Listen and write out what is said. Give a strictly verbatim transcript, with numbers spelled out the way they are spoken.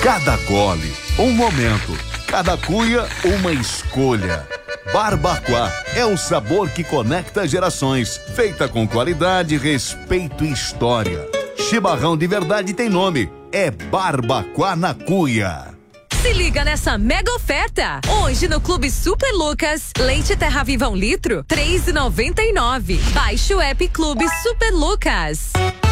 Cada gole, um momento. Cada cuia, uma escolha. Barbacoa é o sabor que conecta gerações. Feita com qualidade, respeito e história. Chimarrão de verdade tem nome. É Barbacoa na Cuia. Se liga nessa mega oferta. Hoje no Clube Super Lucas, leite Terra Viva um litro, três e noventa e nove. Baixe o app Clube Super Lucas.